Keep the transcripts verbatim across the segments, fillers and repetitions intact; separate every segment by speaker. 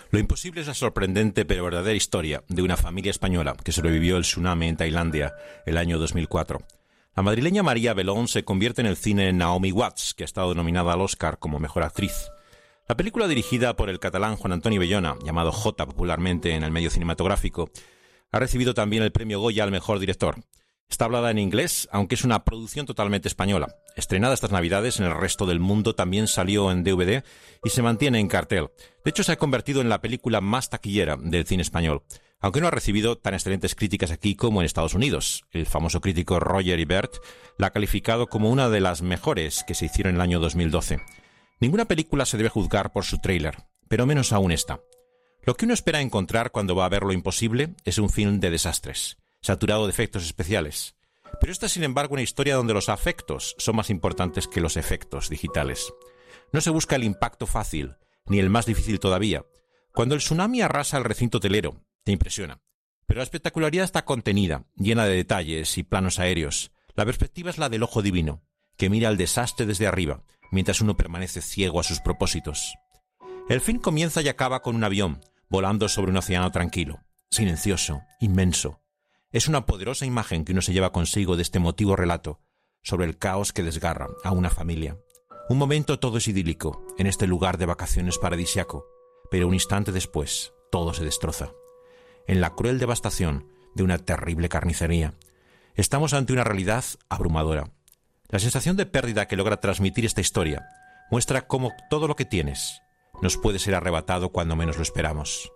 Speaker 1: Lo imposible es la sorprendente pero verdadera historia de una familia española que sobrevivió el tsunami en Tailandia el año dos mil cuatro. La madrileña María Belón se convierte en el cine en Naomi Watts, que ha estado nominada al Oscar como mejor actriz. La película, dirigida por el catalán Juan Antoni Bayona, llamado Jota popularmente en el medio cinematográfico, ha recibido también el premio Goya al mejor director. Está hablada en inglés, aunque es una producción totalmente española. Estrenada estas navidades en el resto del mundo, también salió en D V D y se mantiene en cartel. De hecho, se ha convertido en la película más taquillera del cine español, aunque no ha recibido tan excelentes críticas aquí como en Estados Unidos. El famoso crítico Roger Ebert la ha calificado como una de las mejores que se hicieron en el año dos mil doce. Ninguna película se debe juzgar por su tráiler, pero menos aún esta. Lo que uno espera encontrar cuando va a ver Lo Imposible es un film de desastres, saturado de efectos especiales. Pero esta es, sin embargo, una historia donde los afectos son más importantes que los efectos digitales. No se busca el impacto fácil, ni el más difícil todavía. Cuando el tsunami arrasa el recinto hotelero, te impresiona. Pero la espectacularidad está contenida, llena de detalles y planos aéreos. La perspectiva es la del ojo divino, que mira el desastre desde arriba, mientras uno permanece ciego a sus propósitos. El film comienza y acaba con un avión, volando sobre un océano tranquilo, silencioso, inmenso. Es una poderosa imagen que uno se lleva consigo de este emotivo relato sobre el caos que desgarra a una familia. Un momento todo es idílico, en este lugar de vacaciones paradisiaco, pero un instante después, todo se destroza. En la cruel devastación de una terrible carnicería, estamos ante una realidad abrumadora. La sensación de pérdida que logra transmitir esta historia muestra cómo todo lo que tienes nos puede ser arrebatado cuando menos lo esperamos.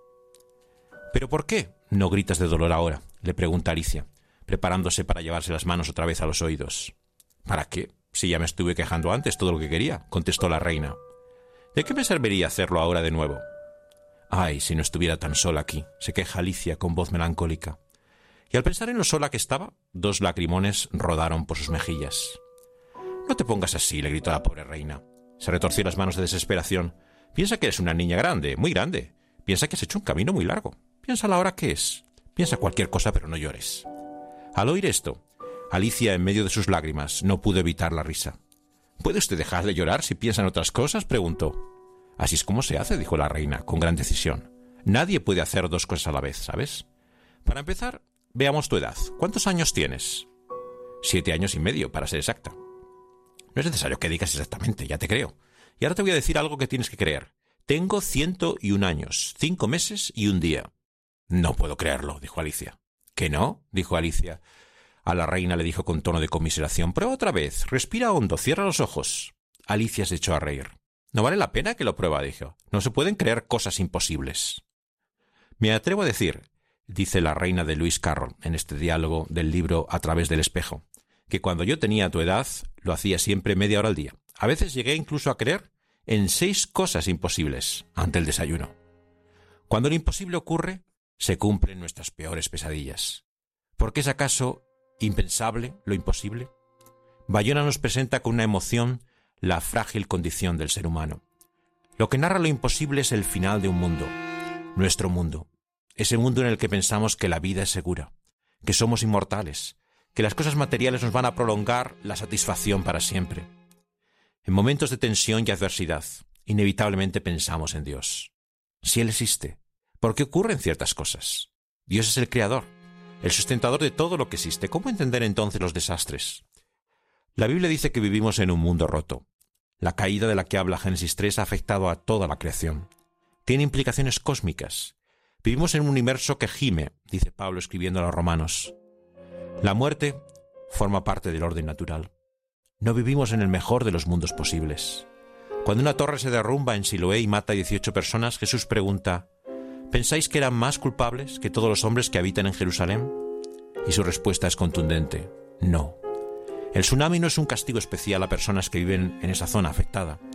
Speaker 1: ¿Pero por qué no gritas de dolor ahora?, le pregunta Alicia, preparándose para llevarse las manos otra vez a los oídos. ¿Para qué? Si ya me estuve quejando antes todo lo que quería, contestó la reina. ¿De qué me serviría hacerlo ahora de nuevo? Ay, si no estuviera tan sola aquí, se queja Alicia con voz melancólica. Y al pensar en lo sola que estaba, dos lagrimones rodaron por sus mejillas. No te pongas así, le gritó la pobre reina. Se retorció las manos de desesperación. Piensa que eres una niña grande, muy grande. Piensa que has hecho un camino muy largo. Piensa la hora que es. Piensa cualquier cosa, pero no llores. Al oír esto, Alicia, en medio de sus lágrimas, no pudo evitar la risa. ¿Puede usted dejar de llorar si piensa en otras cosas?, preguntó. Así es como se hace, dijo la reina, con gran decisión. Nadie puede hacer dos cosas a la vez, ¿sabes? Para empezar, veamos tu edad. ¿Cuántos años tienes? Siete años y medio, para ser exacta. No es necesario que digas exactamente, ya te creo. Y ahora te voy a decir algo que tienes que creer. Tengo ciento y un años, cinco meses y un día. No puedo creerlo, dijo Alicia. ¿Que no?, dijo Alicia. A la reina le dijo con tono de conmiseración. Prueba otra vez, respira hondo, cierra los ojos. Alicia se echó a reír. No vale la pena que lo prueba, dijo. No se pueden creer cosas imposibles. Me atrevo a decir, dice la reina de Lewis Carroll en este diálogo del libro A través del espejo, que cuando yo tenía tu edad lo hacía siempre media hora al día. A veces llegué incluso a creer en seis cosas imposibles ante el desayuno. Cuando lo imposible ocurre, se cumplen nuestras peores pesadillas. ¿Por qué es acaso impensable lo imposible? Bayona nos presenta con una emoción la frágil condición del ser humano. Lo que narra lo imposible es el final de un mundo, nuestro mundo, ese mundo en el que pensamos que la vida es segura, que somos inmortales, que las cosas materiales nos van a prolongar la satisfacción para siempre. En momentos de tensión y adversidad, inevitablemente pensamos en Dios. Si Él existe, ¿por qué ocurren ciertas cosas? Dios es el creador, el sustentador de todo lo que existe. ¿Cómo entender entonces los desastres? La Biblia dice que vivimos en un mundo roto. La caída de la que habla Génesis tres ha afectado a toda la creación. Tiene implicaciones cósmicas. Vivimos en un universo que gime, dice Pablo escribiendo a los romanos. La muerte forma parte del orden natural. No vivimos en el mejor de los mundos posibles. Cuando una torre se derrumba en Siloé y mata a dieciocho personas, Jesús pregunta: ¿pensáis que eran más culpables que todos los hombres que habitan en Jerusalén? Y su respuesta es contundente: no. El tsunami no es un castigo especial a personas que viven en esa zona afectada.